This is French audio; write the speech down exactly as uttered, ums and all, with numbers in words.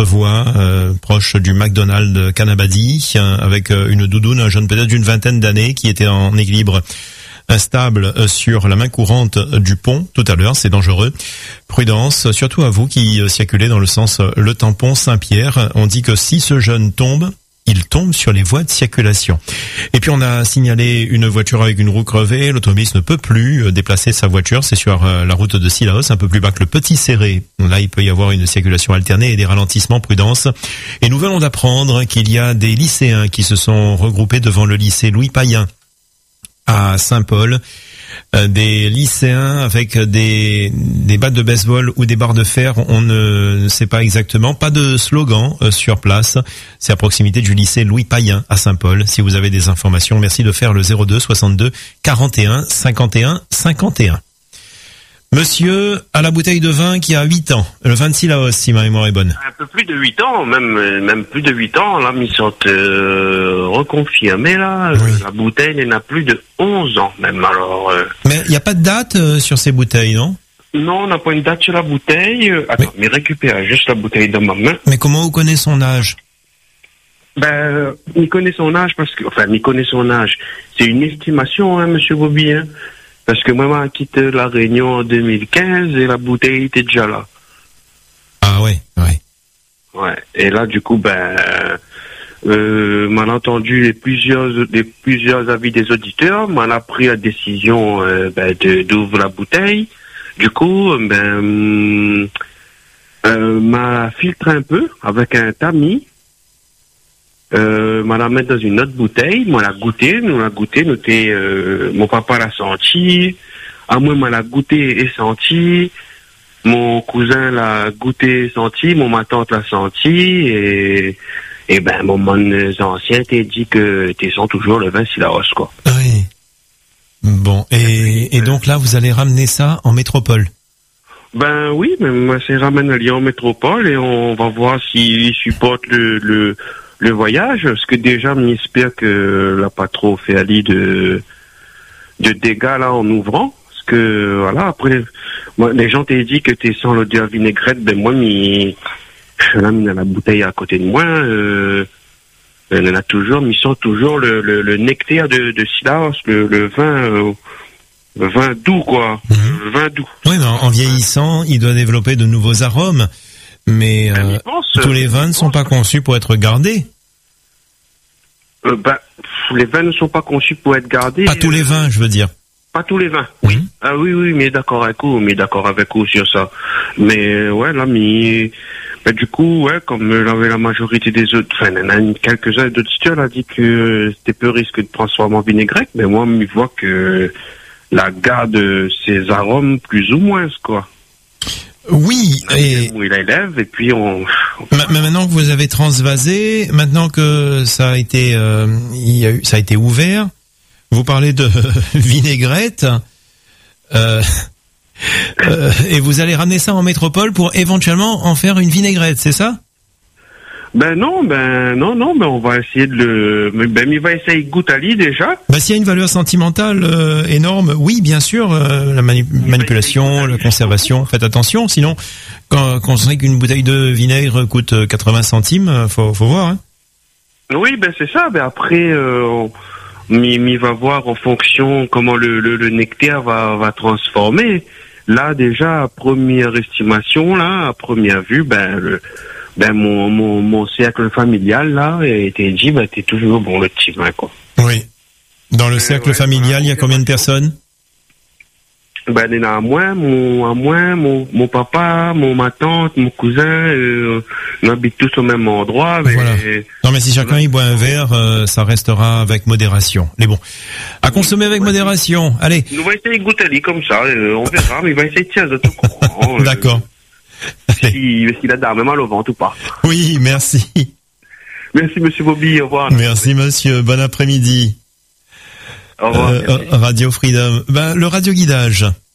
Chartrevoix, euh, proche du McDonald's Canabadie, euh, avec euh, une doudoune, un jeune peut-être d'une vingtaine d'années qui était en équilibre instable euh, sur la main courante du pont tout à l'heure. C'est dangereux. Prudence, surtout à vous qui euh, circulez dans le sens euh, Le Tampon Saint-Pierre. On dit que si ce jeune tombe, il tombe sur les voies de circulation. Et puis on a signalé une voiture avec une roue crevée. L'automobiliste ne peut plus déplacer sa voiture. C'est sur la route de Sillaos, un peu plus bas que le Petit Céré. Là, il peut y avoir une circulation alternée et des ralentissements. Prudence. Et nous venons d'apprendre qu'il y a des lycéens qui se sont regroupés devant le lycée Louis Payen à Saint-Paul. Des lycéens avec des des battes de baseball ou des barres de fer, on ne sait pas exactement, pas de slogan euh, sur place. C'est à proximité du lycée Louis Payen à Saint-Paul. Si vous avez des informations, merci de faire le zéro deux soixante-deux quarante et un cinquante et un cinquante et un. Monsieur à la bouteille de vin qui a huit ans, le vin de Sillaos, si ma mémoire est bonne. Un peu plus de huit ans, même même plus de huit ans, là, ils sont euh, reconfirmés, là. Oui. La bouteille, elle n'a plus de onze ans, même, alors... Euh... Mais il n'y a pas de date euh, sur ces bouteilles, non? Non, on n'a pas une date sur la bouteille. Attends, mais, mais récupère juste la bouteille dans ma main. Mais comment vous connaissez son âge? Ben, il connaît son âge parce que... Enfin, il connaît son âge. C'est une estimation, hein, monsieur Bobby, hein. Parce que moi, j'ai quitté la Réunion en deux mille quinze et la bouteille était déjà là. Ah ouais, ouais. Ouais. Et là, du coup, ben, euh, m'en a entendu les plusieurs, les plusieurs avis des auditeurs, m'en a pris la décision, euh, ben, de, d'ouvrir la bouteille. Du coup, ben, euh, m'a filtré un peu avec un tamis. Euh, m'a la mettre dans une autre bouteille, m'a la goûté, nous l'a goûté, nous t'es, euh, mon papa l'a senti, à moi m'a la goûté et senti, mon cousin l'a goûté et senti, mon ma tante l'a senti, et, et ben, mon, mon ancien t'a dit que t'es sens toujours le vin Sillaos, quoi. Oui. Bon, et, et donc là, vous allez ramener ça en métropole? Ben oui, mais moi, c'est ramène à Lyon métropole et on va voir s'il supporte le, le, le voyage, parce que déjà, j'espère que l'a pas trop fait aller de, de dégâts là en ouvrant, parce que voilà, après, moi, les gens t'ont dit que t'es sans l'odeur vinaigrette, ben moi, mi, là, mi, dans la bouteille à côté de moi, euh, on en a toujours, mi sent toujours le, le, le nectar de, de Sillaos, le, le vin, euh, le vin doux, quoi, mmh. Le vin doux. Oui, mais en, en vieillissant, il doit développer de nouveaux arômes. Mais euh, pense, tous les vins ne sont pas conçus pour être gardés. Euh, ben, les vins ne sont pas conçus pour être gardés. Pas tous les vins, je veux dire. Pas tous les vins. Oui. Ah oui, oui, mais d'accord avec vous, mais d'accord avec vous sur ça. Mais ouais, là, mais, ben, du coup, ouais, comme euh, la, la majorité des autres, enfin, il y en a quelques-uns d'auditeurs a dit que c'était peu risque de transformer en vinaigrette, mais moi, je vois que la garde ses arômes plus ou moins, quoi. Oui, et où il élève et puis on. Mais maintenant que vous avez transvasé, maintenant que ça a été, euh, il y a eu, ça a été ouvert, vous parlez de vinaigrette, euh, euh, et vous allez ramener ça en métropole pour éventuellement en faire une vinaigrette, c'est ça? Ben non, ben non, non, ben on va essayer de le, ben il va essayer de goûter à lui déjà. Ben s'il y a une valeur sentimentale euh, énorme, oui, bien sûr, euh, la mani- manipulation, la conservation, faites attention, sinon quand, quand on sait qu'une bouteille de vinaigre coûte quatre-vingts centimes, faut, faut voir. Hein. Oui, ben c'est ça. Ben après, euh, on, mi, mi va voir en fonction comment le, le, le nectar va, va transformer. Là déjà, à première estimation, là, à première vue, ben le Ben mon, mon mon cercle familial là était dit ben t'es toujours bon le petit vin quoi. Oui. Dans le cercle euh, ouais, familial, il y a combien de personnes? Ben il y en a à moi, mon à moi, mon mon papa, mon ma tante, mon cousin, euh, on habite tous au même endroit. Mais voilà. Non mais si chacun y boit un verre, euh, ça restera avec modération. Mais bon, à consommer avec modération. Allez. On va essayer de goûter comme ça, euh, on verra, mais il va essayer de tirer de tout courant. euh, D'accord. Si, est-ce qu'il a d'armes mal au ventre ou pas? Oui, merci. Merci, monsieur Bobby, au revoir. Merci, monsieur, bon après-midi. Au revoir. Euh, Radio Freedom. Ben, le radio guidage.